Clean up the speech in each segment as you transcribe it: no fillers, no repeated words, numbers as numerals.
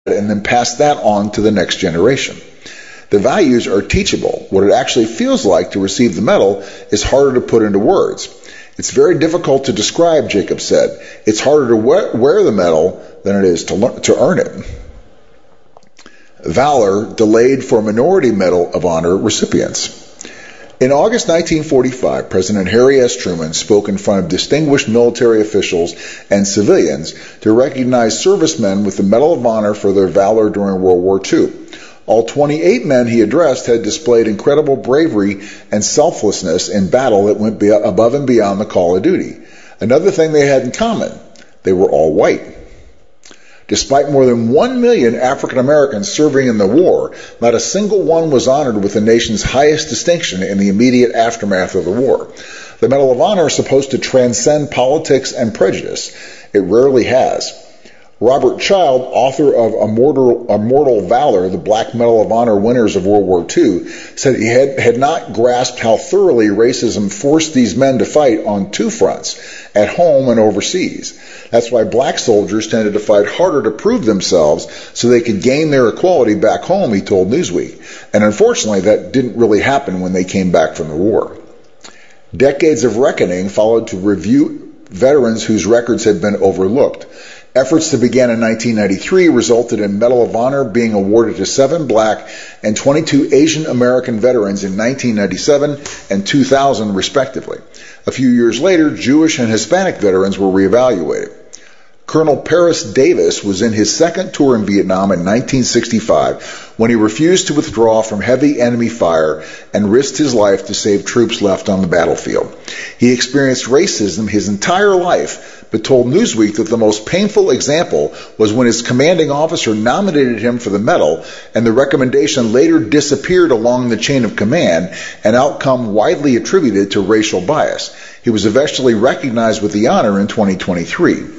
and then pass that on to the next generation. The values are teachable. What it actually feels like to receive the medal is harder to put into words. It's very difficult to describe, Jacob said. It's harder to wear the medal than it is to earn it. Valor delayed for Minority Medal of Honor recipients. In August 1945, President Harry S. Truman spoke in front of distinguished military officials and civilians to recognize servicemen with the Medal of Honor for their valor during World War II. All 28 men he addressed had displayed incredible bravery and selflessness in battle that went above and beyond the call of duty. Another thing they had in common, they were all white. Despite more than 1 million African Americans serving in the war, not a single one was honored with the nation's highest distinction in the immediate aftermath of the war. The Medal of Honor is supposed to transcend politics and prejudice. It rarely has. Robert Child, author of Immortal Valor, the Black Medal of Honor winners of World War II, said he had not grasped how thoroughly racism forced these men to fight on two fronts, at home and overseas. That's why black soldiers tended to fight harder to prove themselves so they could gain their equality back home, he told Newsweek. And unfortunately, that didn't really happen when they came back from the war. Decades of reckoning followed to review veterans whose records had been overlooked. Efforts that began in 1993 resulted in Medal of Honor being awarded to 7 black and 22 Asian American veterans in 1997 and 2000, respectively. A few years later, Jewish and Hispanic veterans were reevaluated. Colonel Paris Davis was in his second tour in Vietnam in 1965 when he refused to withdraw from heavy enemy fire and risked his life to save troops left on the battlefield. He experienced racism his entire life, but told Newsweek that the most painful example was when his commanding officer nominated him for the medal and the recommendation later disappeared along the chain of command, an outcome widely attributed to racial bias. He was eventually recognized with the honor in 2023.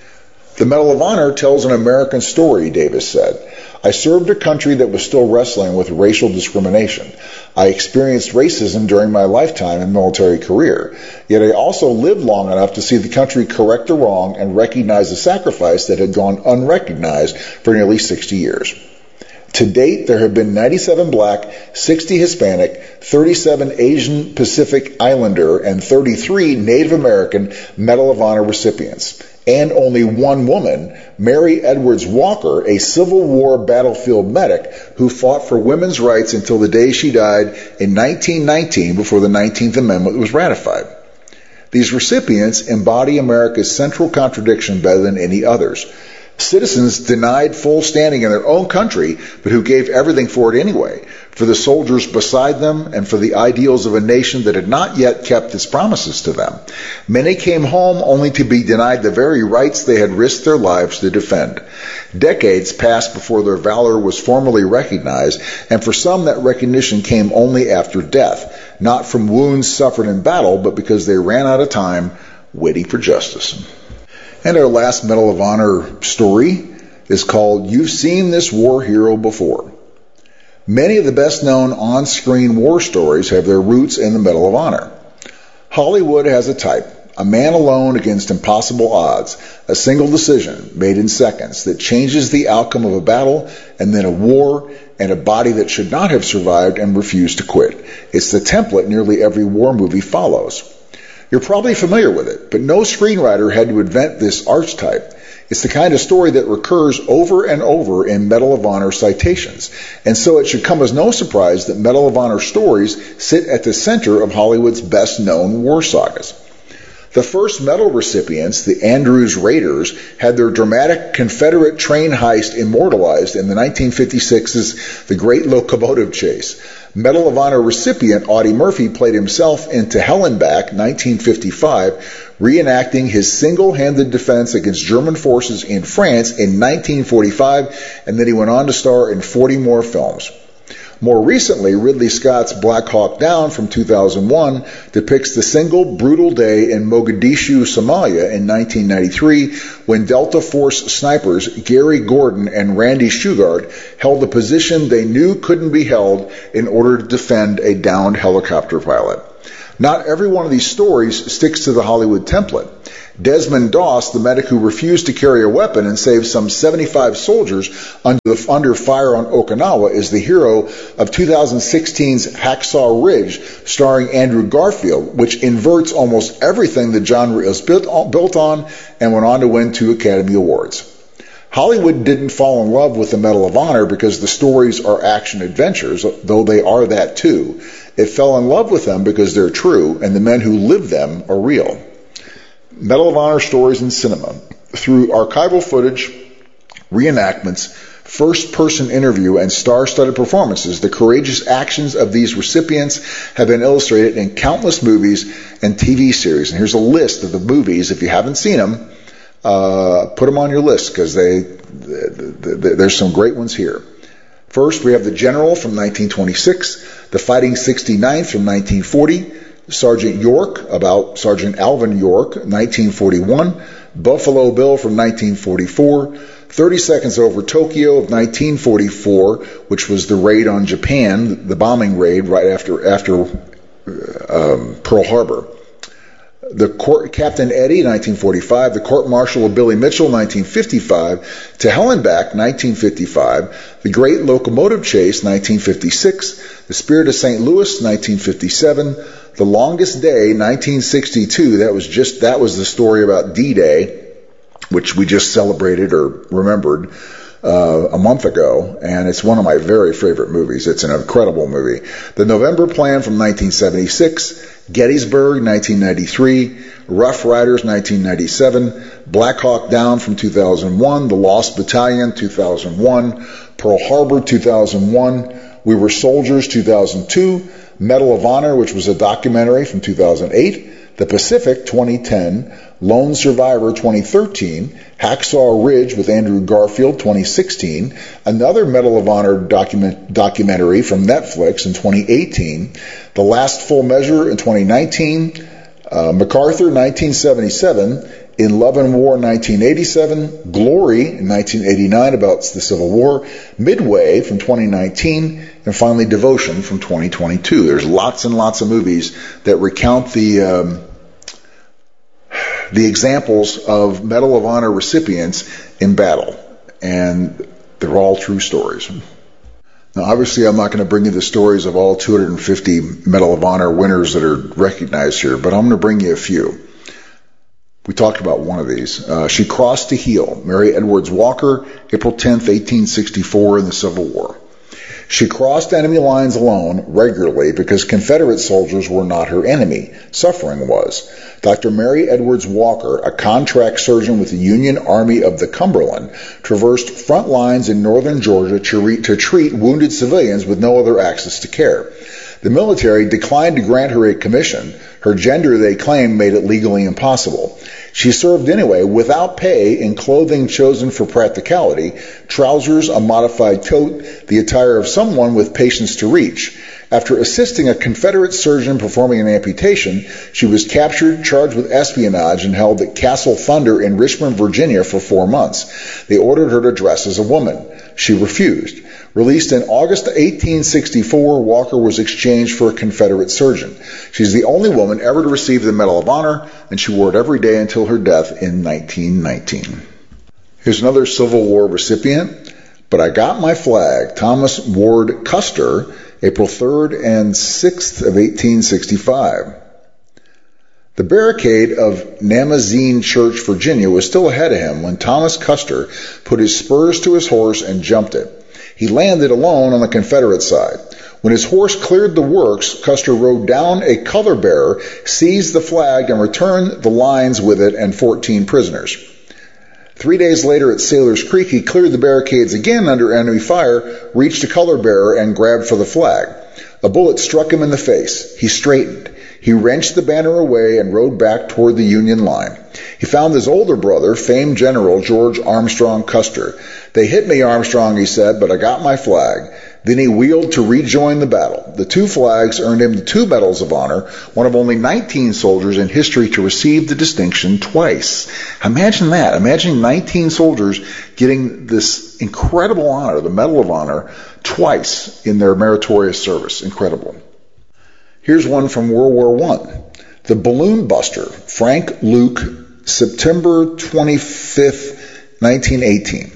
The Medal of Honor tells an American story, Davis said. I served a country that was still wrestling with racial discrimination. I experienced racism during my lifetime and military career. Yet I also lived long enough to see the country correct the wrong and recognize the sacrifice that had gone unrecognized for nearly 60 years. To date, there have been 97 black, 60 Hispanic, 37 Asian Pacific Islander, and 33 Native American Medal of Honor recipients. And only one woman, Mary Edwards Walker, a Civil War battlefield medic who fought for women's rights until the day she died in 1919 before the 19th Amendment was ratified. These recipients embody America's central contradiction better than any others. Citizens denied full standing in their own country, but who gave everything for it anyway, for the soldiers beside them and for the ideals of a nation that had not yet kept its promises to them. Many came home only to be denied the very rights they had risked their lives to defend. Decades passed before their valor was formally recognized, and for some that recognition came only after death, not from wounds suffered in battle, but because they ran out of time waiting for justice. And our last Medal of Honor story is called You've Seen This War Hero Before. Many of the best-known on-screen war stories have their roots in the Medal of Honor. Hollywood has a type, a man alone against impossible odds, a single decision made in seconds that changes the outcome of a battle and then a war, and a body that should not have survived and refused to quit. It's the template nearly every war movie follows. You're probably familiar with it, but no screenwriter had to invent this archetype. It's the kind of story that recurs over and over in Medal of Honor citations, and so it should come as no surprise that Medal of Honor stories sit at the center of Hollywood's best-known war sagas. The first medal recipients, the Andrews Raiders, had their dramatic Confederate train heist immortalized in the 1956's The Great Locomotive Chase. Medal of Honor recipient Audie Murphy played himself in To Hell and Back, 1955, reenacting his single-handed defense against German forces in France in 1945, and then he went on to star in 40 more films. More recently, Ridley Scott's Black Hawk Down from 2001 depicts the single brutal day in Mogadishu, Somalia in 1993 when Delta Force snipers Gary Gordon and Randy Shugart held a position they knew couldn't be held in order to defend a downed helicopter pilot. Not every one of these stories sticks to the Hollywood template. Desmond Doss, the medic who refused to carry a weapon and saved some 75 soldiers under fire on Okinawa, is the hero of 2016's Hacksaw Ridge, starring Andrew Garfield, which inverts almost everything the genre is built on and went on to win 2 Academy Awards. Hollywood didn't fall in love with the Medal of Honor because the stories are action adventures, though they are that too. It fell in love with them because they're true and the men who live them are real. Medal of Honor stories in cinema. Through archival footage, reenactments, first-person interview, and star-studded performances, the courageous actions of these recipients have been illustrated in countless movies and TV series. And here's a list of the movies. If you haven't seen them, put them on your list because there's some great ones here. First, we have The General from 1926, The Fighting 69th from 1940, Sergeant York, about Sergeant Alvin York, 1941, Buffalo Bill from 1944, 30 Seconds Over Tokyo of 1944, which was the raid on Japan, the bombing raid right after Pearl Harbor. Captain Eddie, 1945, The Court-Martial of Billy Mitchell, 1955, To Hell and Back, 1955, The Great Locomotive Chase, 1956, The Spirit of St. Louis, 1957, The Longest Day, 1962. That was the story about D-Day, which we just celebrated or remembered a month ago, and it's one of my very favorite movies. It's an incredible movie. The November Plan from 1976, Gettysburg, 1993, Rough Riders, 1997, Black Hawk Down from 2001, The Lost Battalion, 2001, Pearl Harbor, 2001, We Were Soldiers, 2002, Medal of Honor, which was a documentary from 2008, The Pacific, 2010, Lone Survivor, 2013, Hacksaw Ridge with Andrew Garfield, 2016, another Medal of Honor documentary from Netflix in 2018, The Last Full Measure in 2019, MacArthur, 1977, In Love and War, 1987, Glory in 1989 about the Civil War, Midway from 2019, and finally Devotion from 2022. There's lots and lots of movies that recount the examples of Medal of Honor recipients in battle, and they're all true stories. Now, obviously, I'm not going to bring you the stories of all 250 Medal of Honor winners that are recognized here, but I'm going to bring you a few. We talked about one of these. She crossed to heal. Mary Edwards Walker, April 10th, 1864, in the Civil War. She crossed enemy lines alone regularly because Confederate soldiers were not her enemy. Suffering was. Dr. Mary Edwards Walker, a contract surgeon with the Union Army of the Cumberland, traversed front lines in northern Georgia to treat wounded civilians with no other access to care. The military declined to grant her a commission. Her gender, they claimed, made it legally impossible. She served anyway, without pay, in clothing chosen for practicality, trousers, a modified coat, the attire of someone with patience to reach. After assisting a Confederate surgeon performing an amputation, she was captured, charged with espionage, and held at Castle Thunder in Richmond, Virginia for 4 months. They ordered her to dress as a woman. She refused. Released in August 1864, Walker was exchanged for a Confederate surgeon. She's the only woman ever to receive the Medal of Honor, and she wore it every day until her death in 1919. Here's another Civil War recipient. But I Got My Flag, Thomas Ward Custer, April 3rd and 6th of 1865. The barricade of Namazine Church, Virginia, was still ahead of him when Thomas Custer put his spurs to his horse and jumped it. He landed alone on the Confederate side. When his horse cleared the works, Custer rode down a color bearer, seized the flag, and returned the lines with it and 14 prisoners. 3 days later at Sailor's Creek, he cleared the barricades again under enemy fire, reached a color bearer, and grabbed for the flag. A bullet struck him in the face. He straightened. He wrenched the banner away and rode back toward the Union line. He found his older brother, famed General George Armstrong Custer. "They hit me, Armstrong," he said, "but I got my flag." Then he wheeled to rejoin the battle. The 2 flags earned him the 2 Medals of Honor, one of only 19 soldiers in history to receive the distinction twice. Imagine that. Imagine 19 soldiers getting this incredible honor, the Medal of Honor, twice in their meritorious service. Incredible. Here's one from World War I. The balloon buster, Frank Luke September 25, 1918.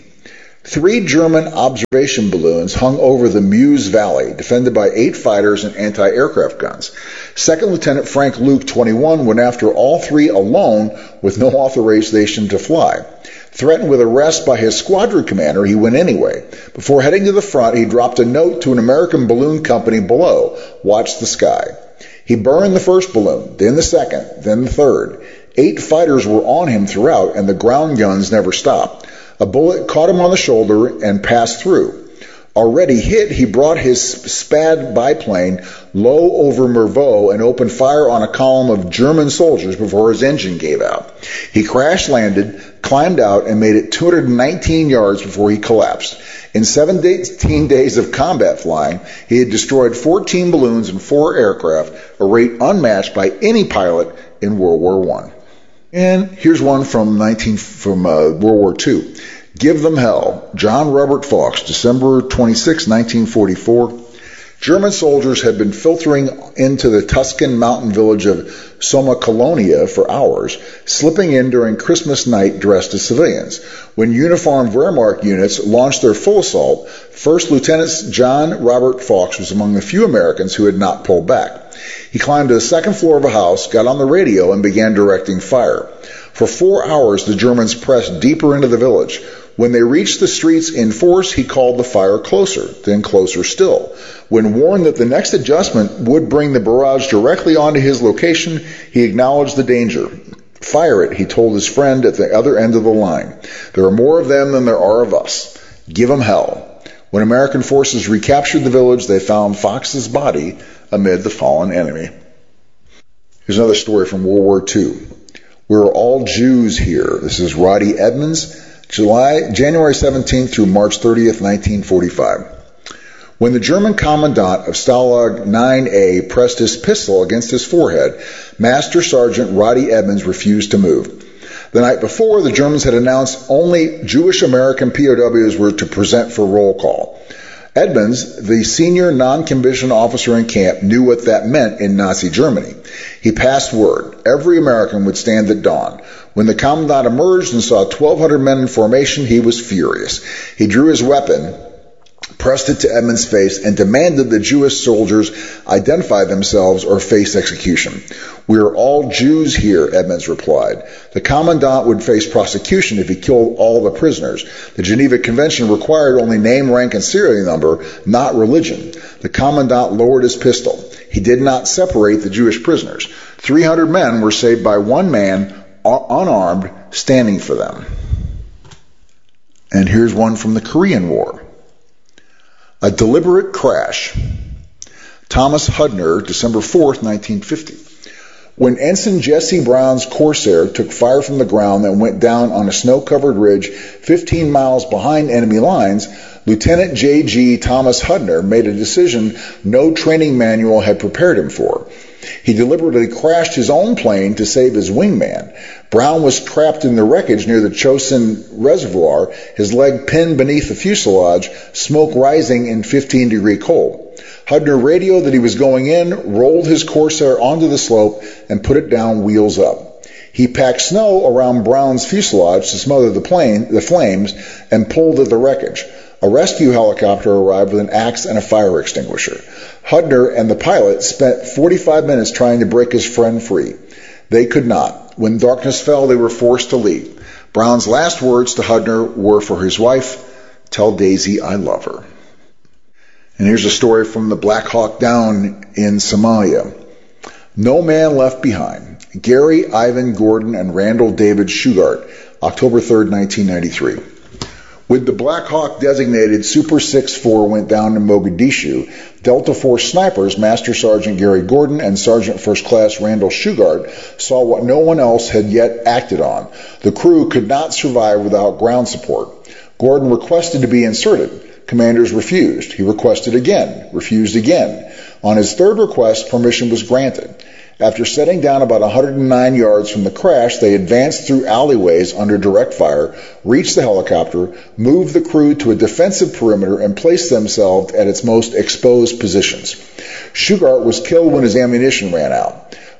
3 German observation balloons hung over the Meuse Valley, defended by 8 fighters and anti-aircraft guns. Second Lieutenant Frank Luke, 21, went after all 3 alone with no authorization to fly. Threatened with arrest by his squadron commander, he went anyway. Before heading to the front, he dropped a note to an American balloon company below, "Watch the sky." He burned the first balloon, then the second, then the third. 8 fighters were on him throughout, and the ground guns never stopped. A bullet caught him on the shoulder and passed through. Already hit, he brought his SPAD biplane low over Mervaux and opened fire on a column of German soldiers before his engine gave out. He crash-landed, climbed out, and made it 219 yards before he collapsed. In 17 days of combat flying, he had destroyed 14 balloons and 4 aircraft, a rate unmatched by any pilot in World War I. And here's one from World War II. Give Them Hell. John Robert Fox, December 26, 1944. German soldiers had been filtering into the Tuscan mountain village of Somacolonia for hours, slipping in during Christmas night dressed as civilians. When uniformed Wehrmacht units launched their full assault, First Lieutenant John Robert Fox was among the few Americans who had not pulled back. He climbed to the second floor of a house, got on the radio, and began directing fire. For 4 hours, the Germans pressed deeper into the village. When they reached the streets in force, he called the fire closer, then closer still. When warned that the next adjustment would bring the barrage directly onto his location, he acknowledged the danger. Fire it, he told his friend at the other end of the line. There are more of them than there are of us. Give them hell. When American forces recaptured the village, they found Fox's body amid the fallen enemy. Here's another story from World War II. We're all Jews here. This is Roddy Edmonds, January 17th through March 30th, 1945. When the German commandant of Stalag 9A pressed his pistol against his forehead, Master Sergeant Roddy Edmonds refused to move. The night before, the Germans had announced only Jewish American POWs were to present for roll call. Edmonds, the senior non-commissioned officer in camp, knew what that meant in Nazi Germany. He passed word. Every American would stand at dawn. When the commandant emerged and saw 1,200 men in formation, he was furious. He drew his weapon, pressed it to Edmonds' face, and demanded the Jewish soldiers identify themselves or face execution. We are all Jews here, Edmonds replied. The commandant would face prosecution if he killed all the prisoners. The Geneva Convention required only name, rank, and serial number, not religion. The commandant lowered his pistol. He did not separate the Jewish prisoners. 300 men were saved by one man, unarmed, standing for them. And here's one from the Korean War. A deliberate crash. Thomas Hudner, December 4th, 1950. When Ensign Jesse Brown's Corsair took fire from the ground and went down on a snow-covered ridge 15 miles behind enemy lines, Lieutenant J.G. Thomas Hudner made a decision no training manual had prepared him for. He deliberately crashed his own plane to save his wingman. Brown was trapped in the wreckage near the Chosin Reservoir, his leg pinned beneath the fuselage, smoke rising in 15-degree cold. Hudner radioed that he was going in, rolled his Corsair onto the slope, and put it down wheels up. He packed snow around Brown's fuselage to smother the flames, and pulled at the wreckage. A rescue helicopter arrived with an axe and a fire extinguisher. Hudner and the pilot spent 45 minutes trying to break his friend free. They could not. When darkness fell, they were forced to leave. Brown's last words to Hudner were for his wife, "Tell Daisy I love her." And here's a story from the Black Hawk Down in Somalia. No man left behind. Gary Ivan Gordon and Randall David Shugart, October 3rd, 1993. With the Black Hawk designated Super 6-4 went down to Mogadishu, Delta Force snipers Master Sergeant Gary Gordon and Sergeant First Class Randall Shugart saw what no one else had yet acted on. The crew could not survive without ground support. Gordon requested to be inserted. Commanders refused. He requested again, refused again. On his third request, permission was granted. After setting down about 109 yards from the crash, they advanced through alleyways under direct fire, reached the helicopter, moved the crew to a defensive perimeter, and placed themselves at its most exposed positions. Shugart was killed when his ammunition ran out.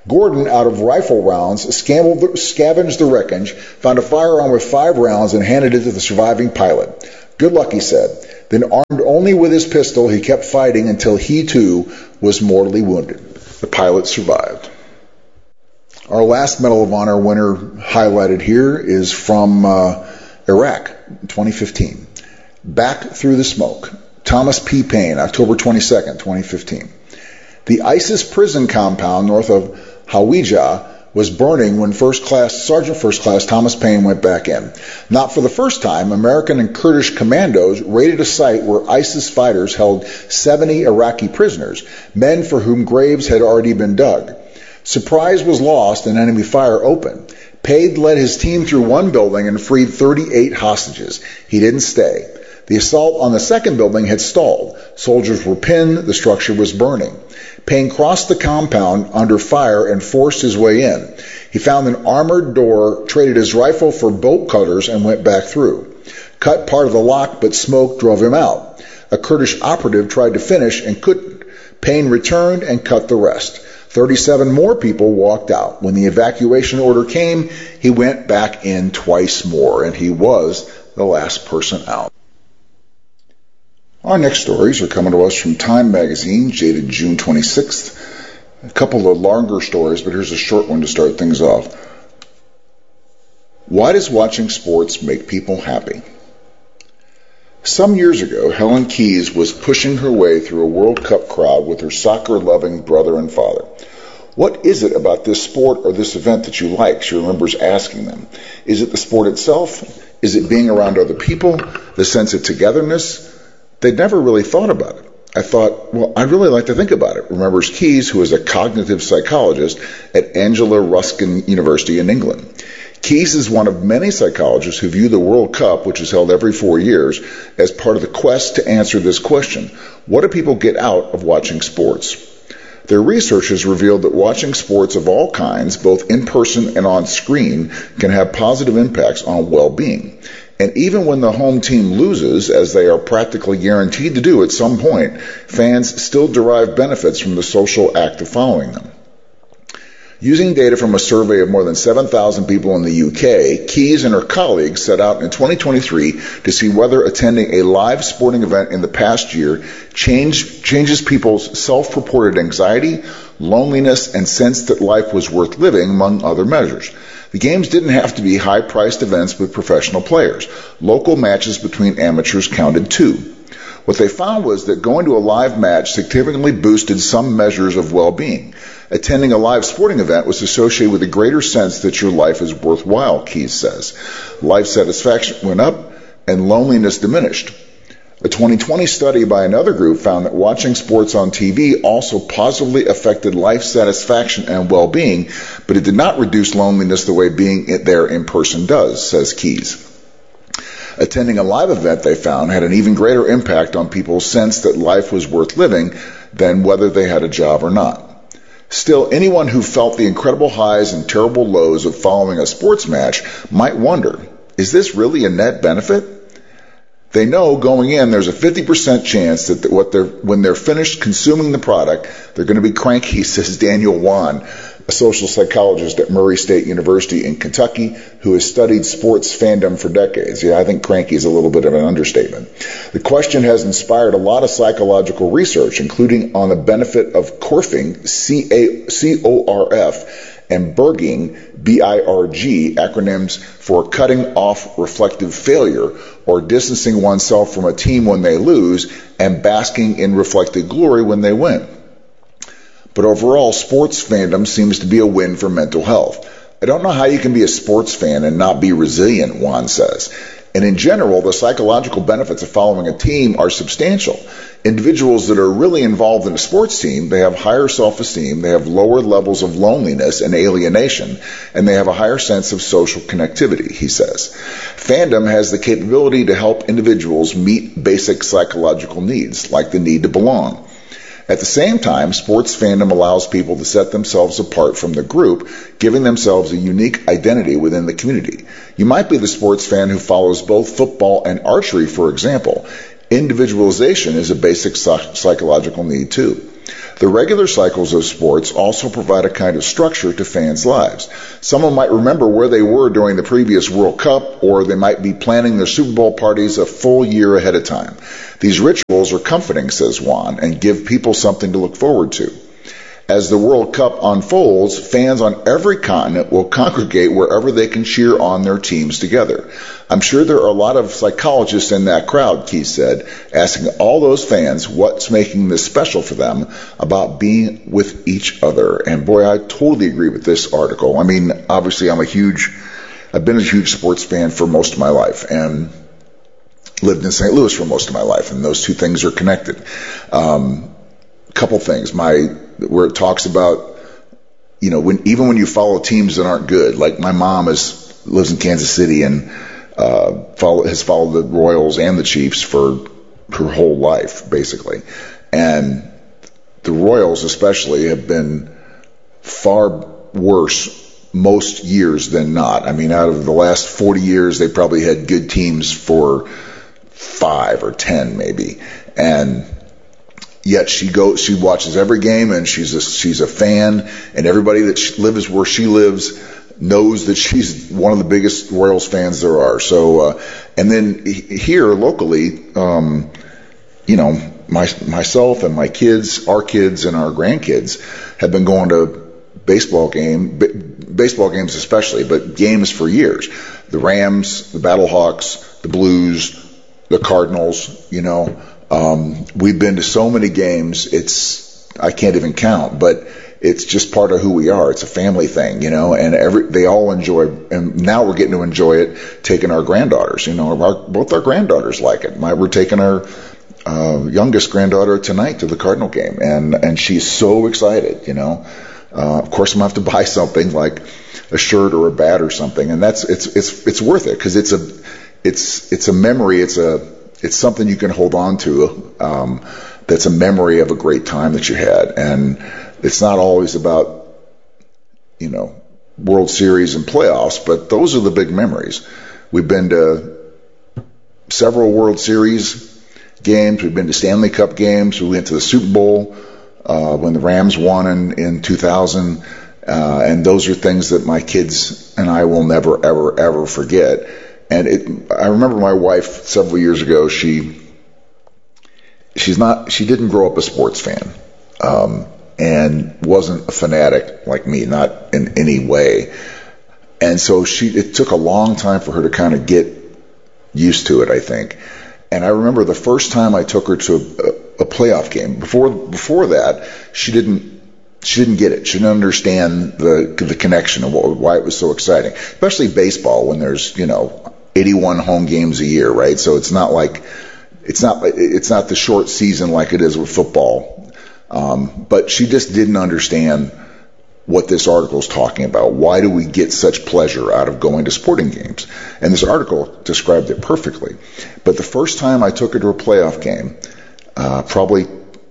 Gordon, out of rifle rounds, scavenged the wreckage, found a firearm with 5 rounds, and handed it to the surviving pilot. Good luck, he said. Then, armed only with his pistol, he kept fighting until he, too, was mortally wounded. The pilot survived. Our last Medal of Honor winner highlighted here is from Iraq, 2015. Back Through the Smoke. Thomas P. Payne, October 22nd, 2015. The ISIS prison compound north of Hawija was burning when Sergeant First Class Thomas Payne went back in. Not for the first time, American and Kurdish commandos raided a site where ISIS fighters held 70 Iraqi prisoners, men for whom graves had already been dug. Surprise was lost and enemy fire opened. Payne led his team through one building and freed 38 hostages. He didn't stay. The assault on the second building had stalled. Soldiers were pinned. The structure was burning. Payne crossed the compound under fire and forced his way in. He found an armored door, traded his rifle for bolt cutters, and went back through. Cut part of the lock, but smoke drove him out. A Kurdish operative tried to finish and couldn't. Payne returned and cut the rest. 37 more people walked out. When the evacuation order came, he went back in twice more, and he was the last person out. Our next stories are coming to us from Time Magazine, dated June 26th. A couple of longer stories, but here's a short one to start things off. Why does watching sports make people happy? Some years ago, Helen Keyes was pushing her way through a World Cup crowd with her soccer-loving brother and father. What is it about this sport or this event that you like? She remembers asking them. Is it the sport itself? Is it being around other people? The sense of togetherness? They'd never really thought about it. I thought, well, I'd really like to think about it, remembers Keyes, who is a cognitive psychologist at Anglia Ruskin University in England. Keyes is one of many psychologists who view the World Cup, which is held every 4 years, as part of the quest to answer this question. What do people get out of watching sports? Their research has revealed that watching sports of all kinds, both in person and on screen, can have positive impacts on well-being. And even when the home team loses, as they are practically guaranteed to do at some point, fans still derive benefits from the social act of following them. Using data from a survey of more than 7,000 people in the UK, Keyes and her colleagues set out in 2023 to see whether attending a live sporting event in the past year changes people's self-reported anxiety, loneliness, and sense that life was worth living, among other measures. The games didn't have to be high-priced events with professional players. Local matches between amateurs counted too. What they found was that going to a live match significantly boosted some measures of well-being. Attending a live sporting event was associated with a greater sense that your life is worthwhile, Keyes says. Life satisfaction went up and loneliness diminished. A 2020 study by another group found that watching sports on TV also positively affected life satisfaction and well-being, but it did not reduce loneliness the way being there in person does, says Keyes. Attending a live event, they found, had an even greater impact on people's sense that life was worth living than whether they had a job or not. Still, anyone who felt the incredible highs and terrible lows of following a sports match might wonder, is this really a net benefit? They know going in there's a 50% chance that when they're finished consuming the product, they're going to be cranky, says Daniel Wan, a social psychologist at Murray State University in Kentucky who has studied sports fandom for decades. Yeah, I think cranky is a little bit of an understatement. The question has inspired a lot of psychological research, including on the benefit of Corfing, C-O-R-F, and Birging, B-I-R-G, acronyms for cutting off reflective failure, or distancing oneself from a team when they lose and basking in reflected glory when they win. But overall, sports fandom seems to be a win for mental health. I don't know how you can be a sports fan and not be resilient, Juan says. And in general, the psychological benefits of following a team are substantial. Individuals that are really involved in a sports team, they have higher self-esteem, they have lower levels of loneliness and alienation, and they have a higher sense of social connectivity, he says. Fandom has the capability to help individuals meet basic psychological needs, like the need to belong. At the same time, sports fandom allows people to set themselves apart from the group, giving themselves a unique identity within the community. You might be the sports fan who follows both football and archery, for example. Individualization is a basic psychological need, too. The regular cycles of sports also provide a kind of structure to fans' lives. Someone might remember where they were during the previous World Cup, or they might be planning their Super Bowl parties a full year ahead of time. These rituals are comforting, says Juan, and give people something to look forward to. As the World Cup unfolds, fans on every continent will congregate wherever they can cheer on their teams together. I'm sure there are a lot of psychologists in that crowd, Keith said, asking all those fans what's making this special for them about being with each other. And boy, I totally agree with this article. I mean, obviously I've been a huge sports fan for most of my life and lived in St. Louis for most of my life, and those two things are connected. Couple things. Where it talks about, even when you follow teams that aren't good, like my mom lives in Kansas City and has followed the Royals and the Chiefs for her whole life, basically. And the Royals especially have been far worse most years than not. I mean, out of the last 40 years, they probably had good teams for 5 or 10 maybe. And yet she watches every game, and she's a fan, and everybody that lives where she lives knows that she's one of the biggest Royals fans there are. So, and then here locally, myself and my kids, our kids and our grandkids have been going to baseball games especially, but games for years. The Rams, the Battlehawks, the Blues, the Cardinals, we've been to so many games, I can't even count, but it's just part of who we are. It's a family thing, and they all enjoy, and now we're getting to enjoy it, taking our granddaughters, both our granddaughters like it. We're taking our youngest granddaughter tonight to the Cardinal game, and she's so excited, Of course I'm going to have to buy something like a shirt or a bat or something, and it's worth it, because it's a memory, it's something you can hold on to, that's a memory of a great time that you had. And it's not always about, World Series and playoffs, but those are the big memories. We've been to several World Series games. We've been to Stanley Cup games. We went to the Super Bowl when the Rams won in 2000. And those are things that my kids and I will never, ever, ever forget. And I remember my wife several years ago, she didn't grow up a sports fan, and wasn't a fanatic like me, not in any way. And so it took a long time for her to kind of get used to it, I think. And I remember the first time I took her to a playoff game. Before that, she didn't get it. She didn't understand the connection of why it was so exciting, especially baseball when there's 81 home games a year, right? So it's not the short season like it is with football. But she just didn't understand what this article is talking about. Why do we get such pleasure out of going to sporting games? And this article described it perfectly. But the first time I took her to a playoff game, probably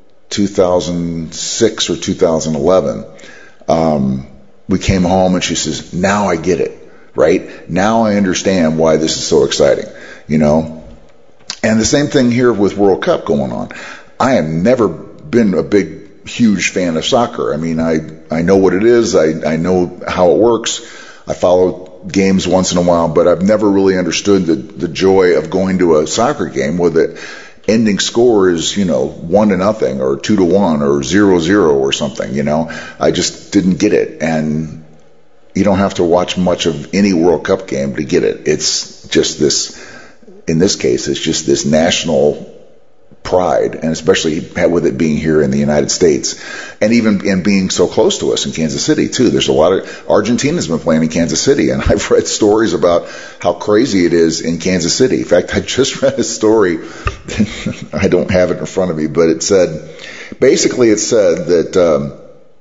2006 or 2011, we came home and she says, now I get it, right? Now I understand why this is so exciting, And the same thing here with World Cup going on. I have never been a huge fan of soccer. I mean, I know what it is. I know how it works. I follow games once in a while, but I've never really understood the joy of going to a soccer game where the ending score is, 1-0 or 2-1 or 0-0 or something, I just didn't get it. And you don't have to watch much of any World Cup game to get it. It's just in this case, it's just this national pride, and especially with it being here in the United States, and even in being so close to us in Kansas City too. There's a lot of Argentina's been playing in Kansas City, and I've read stories about how crazy it is in Kansas City. In fact, I just read a story. I don't have it in front of me, but it said that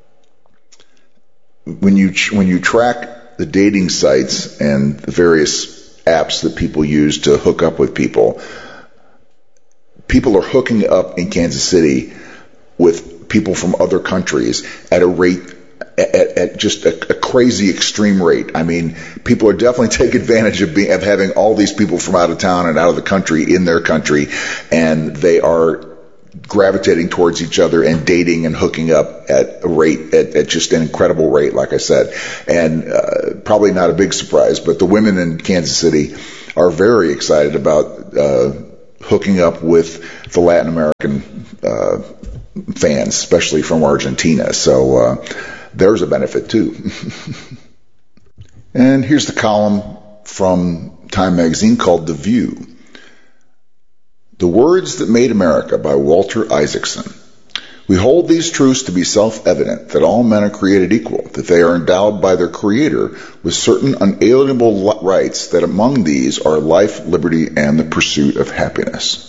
when you track the dating sites and the various apps that people use to hook up with people are hooking up in Kansas City with people from other countries at a rate, at just a crazy extreme rate. I mean, people are definitely taking advantage of having all these people from out of town and out of the country in their country, and they are gravitating towards each other and dating and hooking up at a rate, at just an incredible rate, like I said. And probably not a big surprise, but the women in Kansas City are very excited about hooking up with the Latin American fans, especially from Argentina. So there's a benefit too. And here's the column from Time magazine called The View. The Words That Made America by Walter Isaacson. We hold these truths to be self-evident, that all men are created equal, that they are endowed by their Creator with certain unalienable rights, that among these are life, liberty, and the pursuit of happiness.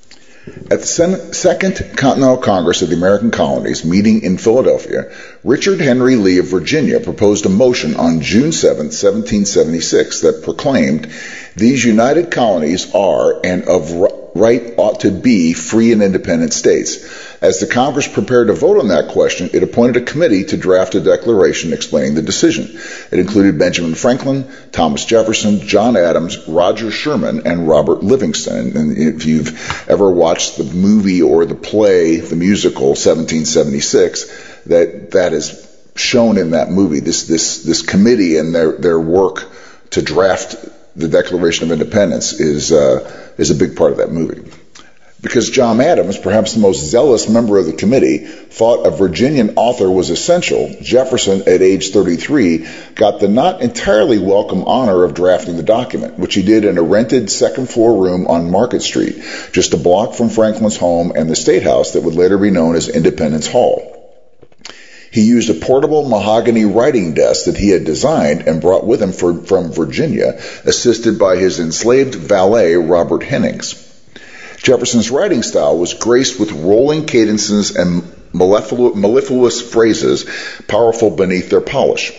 At the Second Continental Congress of the American Colonies, meeting in Philadelphia, Richard Henry Lee of Virginia proposed a motion on June 7, 1776, that proclaimed, "These united colonies are, and of right ought to be, free and independent states." As the Congress prepared to vote on that question, it appointed a committee to draft a declaration explaining the decision. It included Benjamin Franklin, Thomas Jefferson, John Adams, Roger Sherman, and Robert Livingston. And if you've ever watched the movie or the play, the musical, 1776, that is shown in that movie. This committee and their work to draft the Declaration of Independence is a big part of that movie. Because John Adams, perhaps the most zealous member of the committee, thought a Virginian author was essential, Jefferson, at age 33, got the not entirely welcome honor of drafting the document, which he did in a rented second-floor room on Market Street, just a block from Franklin's home and the State House that would later be known as Independence Hall. He used a portable mahogany writing desk that he had designed and brought with him from Virginia, assisted by his enslaved valet, Robert Hennings. Jefferson's writing style was graced with rolling cadences and mellifluous phrases, powerful beneath their polish.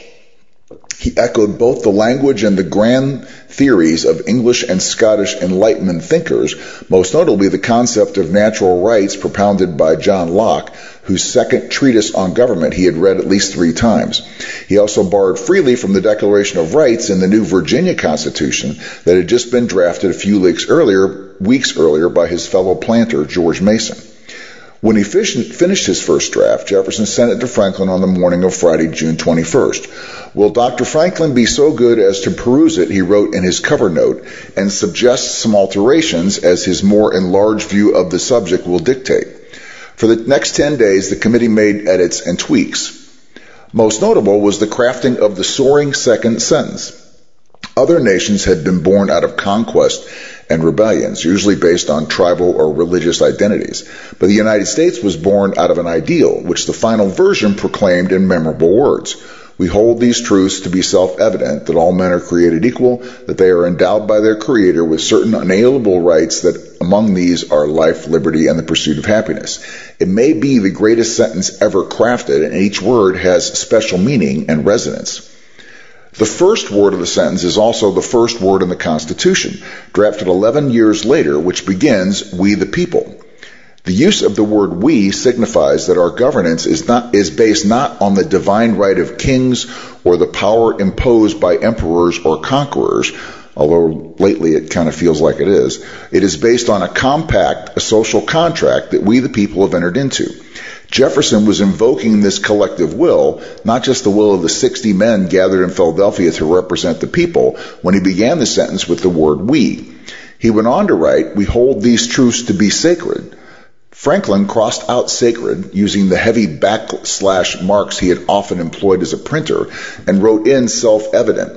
He echoed both the language and the grand theories of English and Scottish Enlightenment thinkers, most notably the concept of natural rights propounded by John Locke, whose second treatise on government he had read at least 3 times. He also borrowed freely from the Declaration of Rights in the new Virginia Constitution that had just been drafted a few weeks earlier by his fellow planter, George Mason. When he finished his first draft, Jefferson sent it to Franklin on the morning of Friday, June 21st. "Will Dr. Franklin be so good as to peruse it," he wrote in his cover note, "and suggest some alterations as his more enlarged view of the subject will dictate?" For the next 10 days, the committee made edits and tweaks. Most notable was the crafting of the soaring second sentence. Other nations had been born out of conquest and rebellions, usually based on tribal or religious identities. But the United States was born out of an ideal, which the final version proclaimed in memorable words. "We hold these truths to be self-evident, that all men are created equal, that they are endowed by their Creator with certain unalienable rights, that among these are life, liberty, and the pursuit of happiness." It may be the greatest sentence ever crafted, and each word has special meaning and resonance. The first word of the sentence is also the first word in the Constitution, drafted 11 years later, which begins, "We the people." The use of the word "we" signifies that our governance is based not on the divine right of kings or the power imposed by emperors or conquerors, although lately it kind of feels like it is. It is based on a compact, a social contract that we the people have entered into. Jefferson was invoking this collective will, not just the will of the 60 men gathered in Philadelphia to represent the people, when he began the sentence with the word "we." He went on to write, "We hold these truths to be sacred." Franklin crossed out "sacred" using the heavy backslash marks he had often employed as a printer and wrote in "self-evident."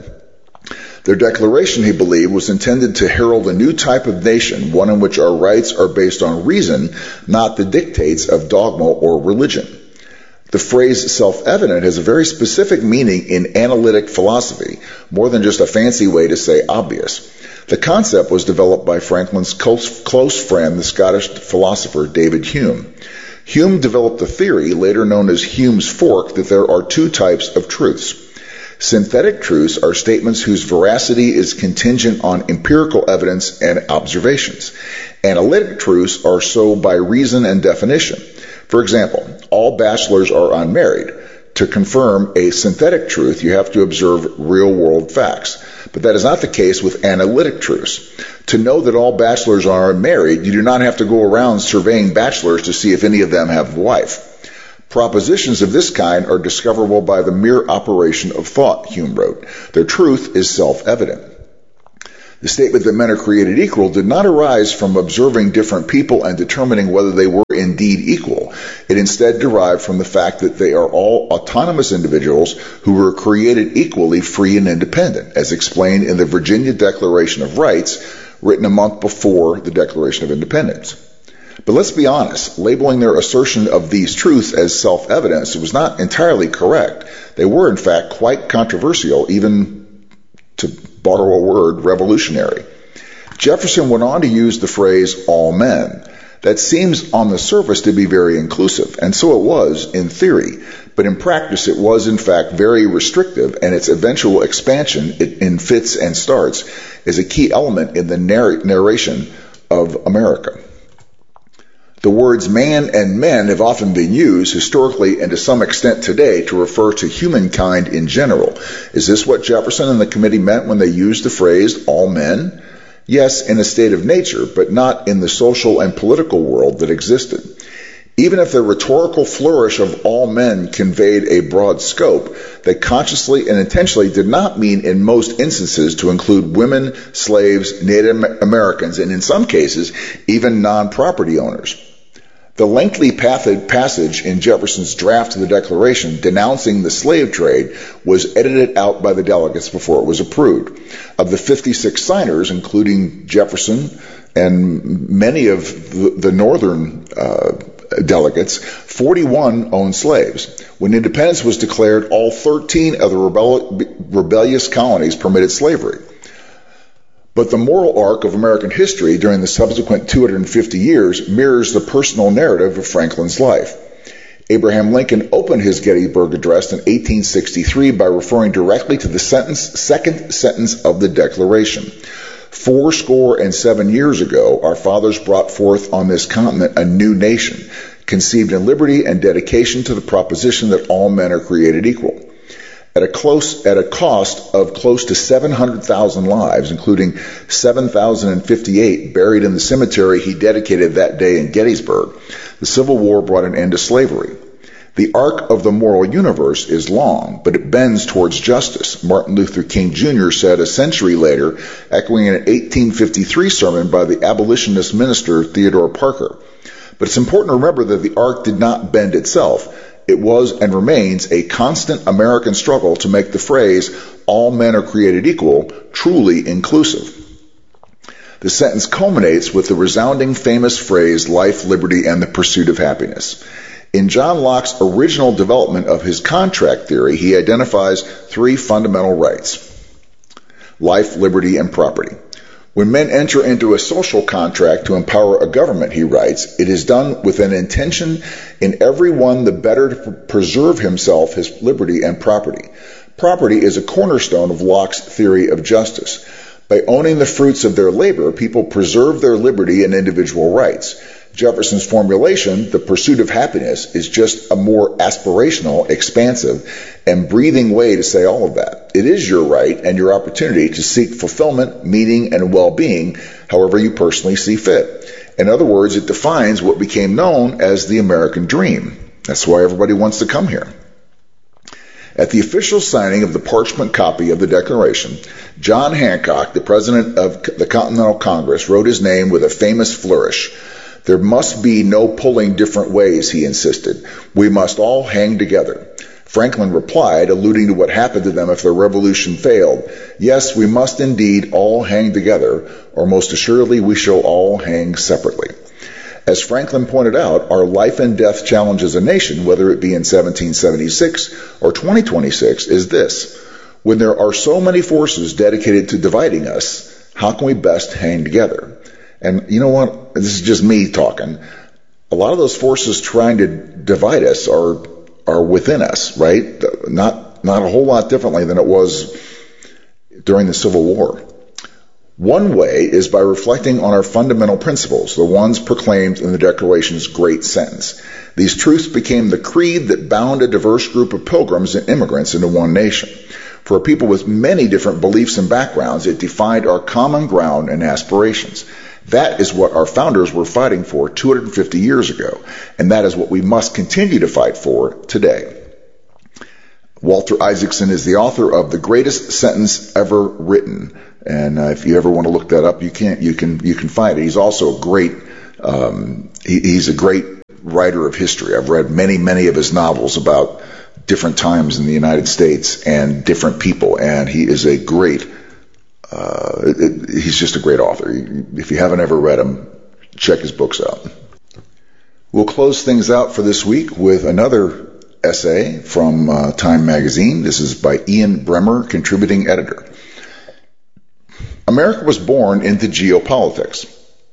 Their declaration, he believed, was intended to herald a new type of nation, one in which our rights are based on reason, not the dictates of dogma or religion. The phrase self-evident has a very specific meaning in analytic philosophy, more than just a fancy way to say obvious. The concept was developed by Franklin's close friend, the Scottish philosopher David Hume. Hume developed the theory, later known as Hume's fork, that there are 2 types of truths. Synthetic truths are statements whose veracity is contingent on empirical evidence and observations. Analytic truths are so by reason and definition. For example, all bachelors are unmarried. To confirm a synthetic truth, you have to observe real-world facts. But that is not the case with analytic truths. To know that all bachelors are married, you do not have to go around surveying bachelors to see if any of them have a wife. Propositions of this kind are discoverable by the mere operation of thought, Hume wrote. Their truth is self-evident. The statement that men are created equal did not arise from observing different people and determining whether they were indeed equal. It instead derived from the fact that they are all autonomous individuals who were created equally free and independent, as explained in the Virginia Declaration of Rights, written a month before the Declaration of Independence. But let's be honest, labeling their assertion of these truths as self-evidence was not entirely correct. They were, in fact, quite controversial, even, to borrow a word, revolutionary. Jefferson went on to use the phrase, all men. That seems on the surface to be very inclusive, and so it was in theory. But in practice, it was, in fact, very restrictive, and its eventual expansion in fits and starts is a key element in the narration of America. The words man and men have often been used historically and to some extent today to refer to humankind in general. Is this what Jefferson and the committee meant when they used the phrase all men? Yes, in a state of nature, but not in the social and political world that existed. Even if the rhetorical flourish of all men conveyed a broad scope, they consciously and intentionally did not mean in most instances to include women, slaves, Native Americans, and in some cases, even non-property owners. The lengthy passage in Jefferson's draft of the Declaration denouncing the slave trade was edited out by the delegates before it was approved. Of the 56 signers, including Jefferson and many of the northern delegates, 41 owned slaves. When independence was declared, all 13 of the rebellious colonies permitted slavery. But the moral arc of American history during the subsequent 250 years mirrors the personal narrative of Franklin's life. Abraham Lincoln opened his Gettysburg Address in 1863 by referring directly to the second sentence of the Declaration. 77 years ago, our fathers brought forth on this continent a new nation, conceived in liberty and dedication to the proposition that all men are created equal. At a cost of close to 700,000 lives, including 7,058 buried in the cemetery he dedicated that day in Gettysburg, the Civil War brought an end to slavery. The arc of the moral universe is long, but it bends towards justice, Martin Luther King Jr. said a century later, echoing an 1853 sermon by the abolitionist minister Theodore Parker. But it's important to remember that the arc did not bend itself. It was and remains a constant American struggle to make the phrase, all men are created equal, truly inclusive. The sentence culminates with the resounding famous phrase, life, liberty, and the pursuit of happiness. In John Locke's original development of his contract theory, he identifies three fundamental rights: life, liberty, and property. When men enter into a social contract to empower a government, he writes, it is done with an intention in every one the better to preserve himself, his liberty, and property. Property is a cornerstone of Locke's theory of justice. By owning the fruits of their labor, people preserve their liberty and individual rights. Jefferson's formulation, the pursuit of happiness, is just a more aspirational, expansive, and breathing way to say all of that. It is your right and your opportunity to seek fulfillment, meaning, and well-being however you personally see fit. In other words, it defines what became known as the American dream. That's why everybody wants to come here. At the official signing of the parchment copy of the Declaration, John Hancock, the president of the Continental Congress, wrote his name with a famous flourish. There must be no pulling different ways, he insisted. We must all hang together. Franklin replied, alluding to what happened to them if the revolution failed, yes, we must indeed all hang together, or most assuredly we shall all hang separately. As Franklin pointed out, our life and death challenge as a nation, whether it be in 1776 or 2026, is this. When there are so many forces dedicated to dividing us, how can we best hang together? And you know what? This is just me talking. A lot of those forces trying to divide us are within us, right? Not a whole lot differently than it was during the Civil War. One way is by reflecting on our fundamental principles, the ones proclaimed in the Declaration's great sentence. These truths became the creed that bound a diverse group of pilgrims and immigrants into one nation. For a people with many different beliefs and backgrounds, it defined our common ground and aspirations. That is what our founders were fighting for 250 years ago, and that is what we must continue to fight for today. Walter Isaacson is the author of The Greatest Sentence Ever Written, and if you ever want to look that up, you can find it. He's also a great he's a great writer of history. I've read many of his novels about different times in the United States and different people, and he is a great he's just a great author. If you haven't ever read him, check his books out. We'll close things out for this week with another essay from Time magazine. This is by Ian Bremmer, contributing editor. America was born into geopolitics.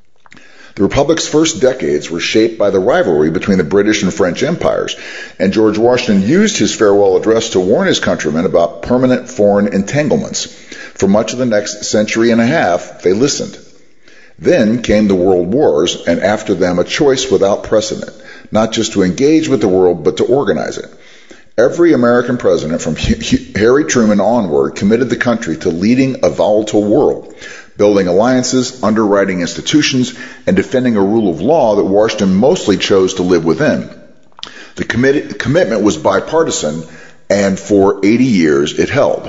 The Republic's first decades were shaped by the rivalry between the British and French empires, and George Washington used his farewell address to warn his countrymen about permanent foreign entanglements. For much of the next century and a half, they listened. Then came the World Wars, and after them a choice without precedent, not just to engage with the world, but to organize it. Every American president from Harry Truman onward committed the country to leading a volatile world, building alliances, underwriting institutions, and defending a rule of law that Washington mostly chose to live within. The commitment was bipartisan, and for 80 years it held.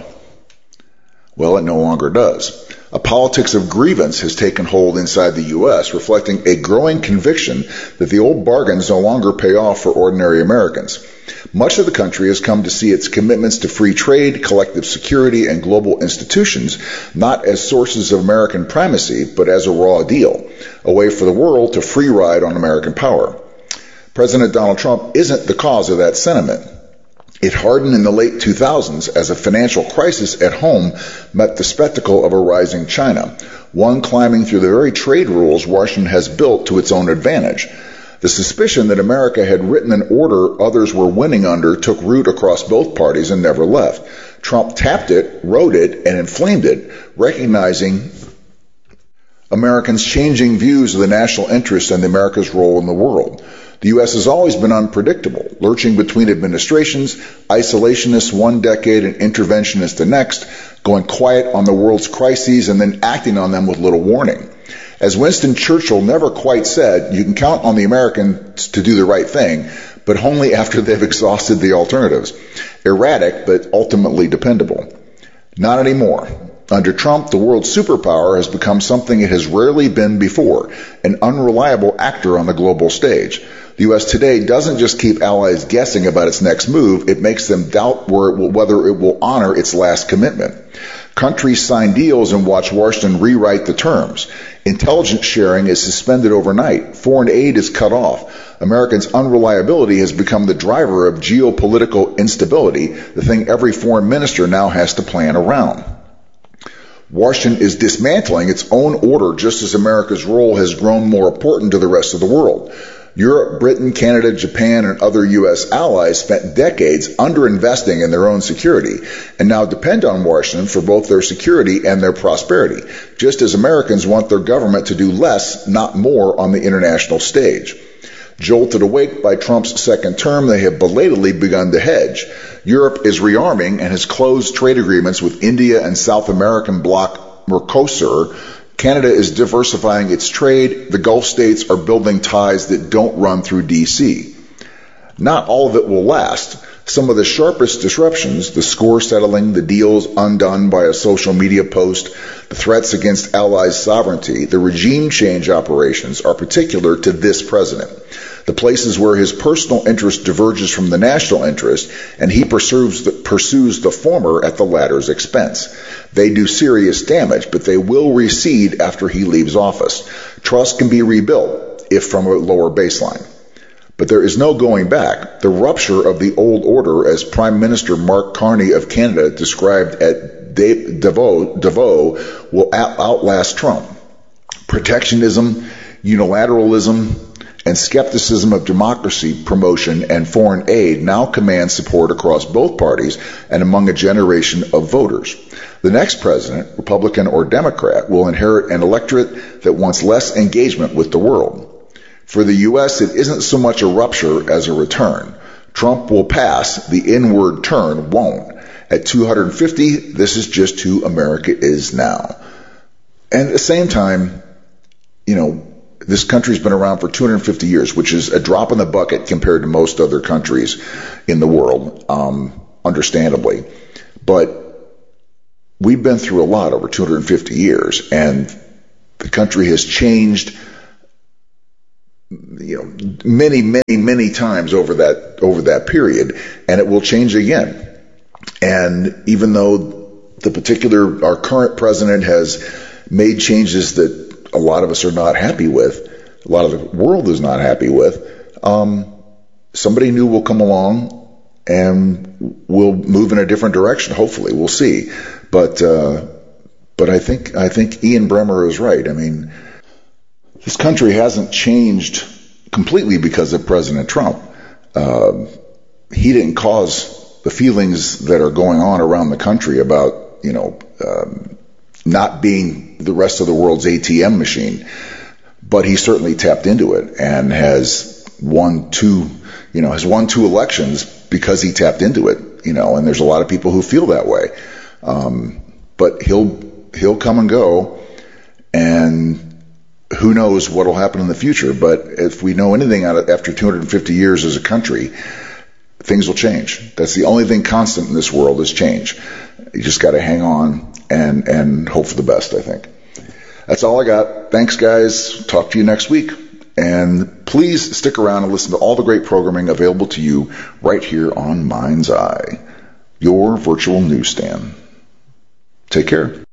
Well, it no longer does. A politics of grievance has taken hold inside the U.S., reflecting a growing conviction that the old bargains no longer pay off for ordinary Americans. Much of the country has come to see its commitments to free trade, collective security, and global institutions not as sources of American primacy, but as a raw deal, a way for the world to free ride on American power. President Donald Trump isn't the cause of that sentiment. It hardened in the late 2000s as a financial crisis at home met the spectacle of a rising China, one climbing through the very trade rules Washington has built to its own advantage. The suspicion that America had written an order others were winning under took root across both parties and never left. Trump tapped it, wrote it, and inflamed it, recognizing Americans' changing views of the national interest and America's role in the world. The U.S. has always been unpredictable, lurching between administrations, isolationist one decade and interventionist the next, going quiet on the world's crises and then acting on them with little warning. As Winston Churchill never quite said, you can count on the Americans to do the right thing, but only after they've exhausted the alternatives. Erratic, but ultimately dependable. Not anymore. Under Trump, the world's superpower has become something it has rarely been before, an unreliable actor on the global stage. The U.S. today doesn't just keep allies guessing about its next move, it makes them doubt whether it will honor its last commitment. Countries sign deals and watch Washington rewrite the terms. Intelligence sharing is suspended overnight. Foreign aid is cut off. Americans' unreliability has become the driver of geopolitical instability, the thing every foreign minister now has to plan around. Washington is dismantling its own order just as America's role has grown more important to the rest of the world. Europe, Britain, Canada, Japan, and other U.S. allies spent decades underinvesting in their own security and now depend on Washington for both their security and their prosperity, just as Americans want their government to do less, not more, on the international stage. Jolted awake by Trump's second term, they have belatedly begun to hedge. Europe is rearming and has closed trade agreements with India and South American bloc Mercosur. Canada is diversifying its trade. The Gulf states are building ties that don't run through D.C. Not all of it will last. Some of the sharpest disruptions, the score settling, the deals undone by a social media post, the threats against allies' sovereignty, the regime change operations are particular to this president. The places where his personal interest diverges from the national interest, and he pursues the former at the latter's expense. They do serious damage, but they will recede after he leaves office. Trust can be rebuilt, if from a lower baseline. But there is no going back. The rupture of the old order, as Prime Minister Mark Carney of Canada described at Davos, will outlast Trump. Protectionism, unilateralism, and skepticism of democracy promotion and foreign aid now command support across both parties and among a generation of voters. The next president, Republican or Democrat, will inherit an electorate that wants less engagement with the world. For the U.S., it isn't so much a rupture as a return. Trump will pass, the inward turn won't. At 250, this is just who America is now. And at the same time, this country's been around for 250 years, which is a drop in the bucket compared to most other countries in the world, understandably. But we've been through a lot over 250 years, and the country has changed, many, many, many times over that period, and it will change again. And even though our current president has made changes that a lot of us are not happy with, a lot of the world is not happy with, somebody new will come along and will move in a different direction. Hopefully, we'll see. But I think Ian Bremmer is right. I mean, this country hasn't changed completely because of President Trump. He didn't cause the feelings that are going on around the country about, not being the rest of the world's ATM machine, but he certainly tapped into it and has won two elections because he tapped into it, and there's a lot of people who feel that way. But he'll come and go, and who knows what will happen in the future. But if we know anything after 250 years as a country, things will change. That's the only thing constant in this world is change. You just got to hang on and hope for the best, I think. That's all I got. Thanks, guys. Talk to you next week. And please stick around and listen to all the great programming available to you right here on Mind's Eye, your virtual newsstand. Take care.